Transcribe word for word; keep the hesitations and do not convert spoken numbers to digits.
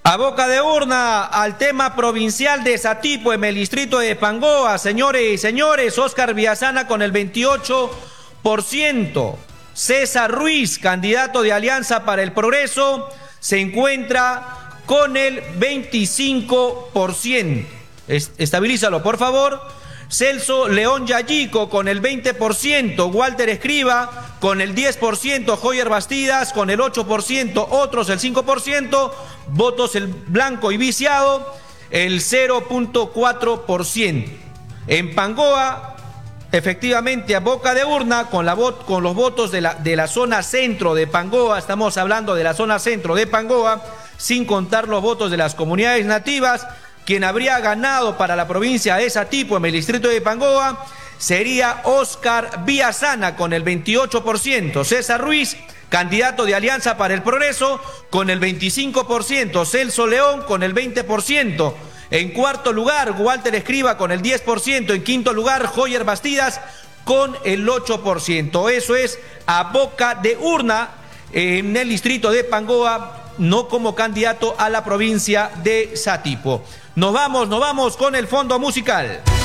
A boca de urna al tema provincial de Satipo en el distrito de Pangoa, señores y señores, Oscar Villasana con el veintiocho por ciento. César Ruiz, candidato de Alianza para el Progreso, se encuentra con el veinticinco por ciento. Estabilízalo, por favor. Celso León Yayico con el veinte por ciento, Walter Escriba con el diez por ciento, Joyer Bastidas con el ocho por ciento, otros el cinco por ciento, votos el blanco y viciado el cero punto cuatro por ciento. En Pangoa, efectivamente, a boca de urna, con, la vot con los votos de la, de la zona centro de Pangoa, estamos hablando de la zona centro de Pangoa, sin contar los votos de las comunidades nativas, quien habría ganado para la provincia de Satipo en el distrito de Pangoa sería Oscar Villasana con el veintiocho por ciento, César Ruiz, candidato de Alianza para el Progreso, con el veinticinco por ciento, Celso León con el veinte por ciento, en cuarto lugar Walter Escriba con el diez por ciento, en quinto lugar Joyer Bastidas con el ocho por ciento. Eso es a boca de urna en el distrito de Pangoa, no como candidato a la provincia de Satipo. Nos vamos, nos vamos con el fondo musical.